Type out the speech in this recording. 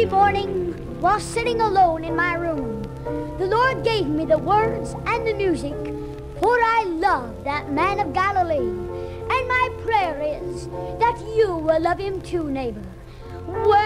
Sunday morning, while sitting alone in my room, the Lord gave me the words and the music, for I love that man of Galilee. And my prayer is that you will love him too, neighbor.